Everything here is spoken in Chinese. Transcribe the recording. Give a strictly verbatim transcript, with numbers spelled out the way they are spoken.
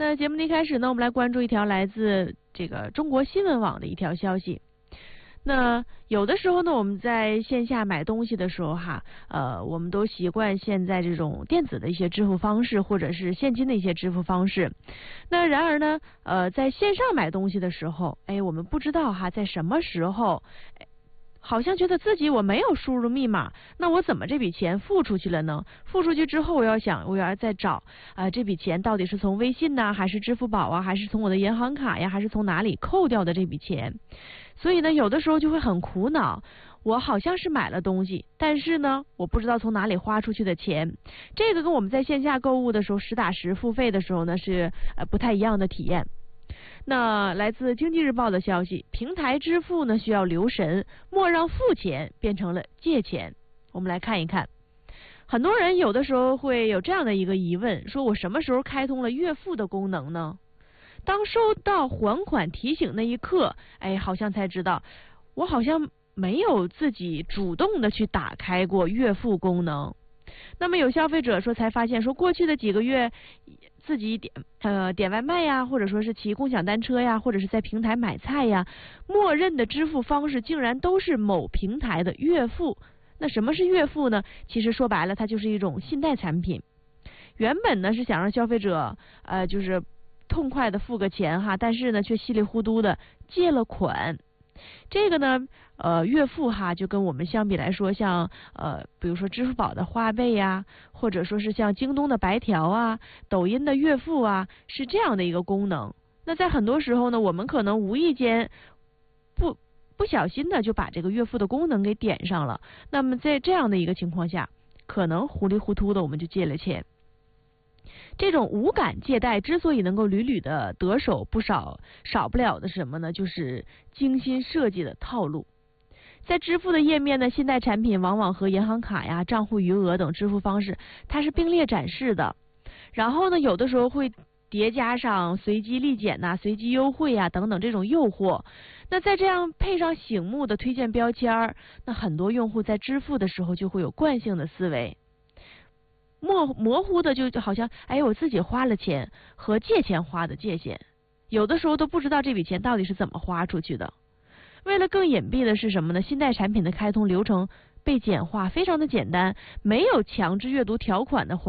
那节目的一开始呢，我们来关注一条来自这个中国新闻网的一条消息。那有的时候呢，我们在线下买东西的时候哈，呃，我们都习惯现在这种电子的一些支付方式，或者是现金的一些支付方式。那然而呢，呃，在线上买东西的时候，哎，我们不知道哈，在什么时候，好像觉得自己我没有输入密码，那我怎么这笔钱付出去了呢？付出去之后，我要想，我要再找啊、呃，这笔钱到底是从微信呐，还是支付宝啊，还是从我的银行卡呀，还是从哪里扣掉的这笔钱？所以呢，有的时候就会很苦恼，我好像是买了东西，但是呢，我不知道从哪里花出去的钱。这个跟我们在线下购物的时候实打实付费的时候呢，是呃不太一样的体验。那来自经济日报的消息，平台支付呢需要留神，莫让付钱变成了借钱。我们来看一看，很多人有的时候会有这样的一个疑问，说我什么时候开通了月付的功能呢？当收到还款提醒那一刻，哎，好像才知道，我好像没有自己主动的去打开过月付功能。那么有消费者说才发现，说过去的几个月自己点呃点外卖呀，或者说是骑共享单车呀，或者是在平台买菜呀，默认的支付方式竟然都是某平台的月付。那什么是月付呢？其实说白了，它就是一种信贷产品。原本呢是想让消费者呃就是痛快的付个钱哈，但是呢却稀里糊涂的借了款。这个呢，呃，月付哈，就跟我们相比来说，像呃，比如说支付宝的花呗呀，或者说是像京东的白条啊、抖音的月付啊，是这样的一个功能。那在很多时候呢，我们可能无意间不不小心的就把这个月付的功能给点上了。那么在这样的一个情况下，可能糊里糊涂的我们就借了钱。这种无感借贷之所以能够屡屡的得手，不少少不了的是什么呢？就是精心设计的套路。在支付的页面呢，信贷产品往往和银行卡呀、账户余额等支付方式，它是并列展示的。然后呢，有的时候会叠加上随机立减呐、随机优惠呀等等这种诱惑。那再这样配上醒目的推荐标签儿，那很多用户在支付的时候就会有惯性的思维。模模糊的就好像，哎，我自己花了钱和借钱花的界限，有的时候都不知道这笔钱到底是怎么花出去的。为了更隐蔽的是什么呢？信贷产品的开通流程被简化，非常的简单，没有强制阅读条款的